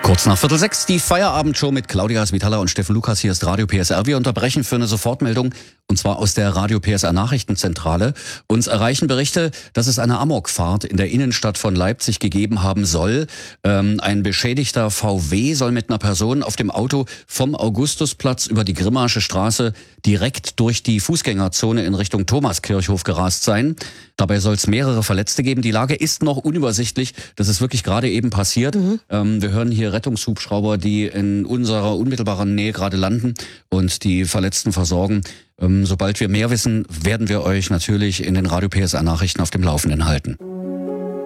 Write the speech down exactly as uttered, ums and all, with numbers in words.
Kurz nach Viertel sechs, die Feierabendshow mit Claudia Svitala und Steffen Lukas. Hier ist Radio P S R. Wir unterbrechen für eine Sofortmeldung, und zwar aus der Radio P S R Nachrichtenzentrale. Uns erreichen Berichte, dass es eine Amokfahrt in der Innenstadt von Leipzig gegeben haben soll. Ähm, ein beschädigter V W soll mit einer Person auf dem Auto vom Augustusplatz über die Grimmarsche Straße direkt durch die Fußgängerzone in Richtung Thomaskirchhof gerast sein. Dabei soll es mehrere Verletzte geben. Die Lage ist noch unübersichtlich. Das ist wirklich gerade eben passiert. Mhm. Ähm, wir hören hier Rettungshubschrauber, die in unserer unmittelbaren Nähe gerade landen und die Verletzten versorgen. Ähm, sobald wir mehr wissen, werden wir euch natürlich in den Radio P S R Nachrichten auf dem Laufenden halten.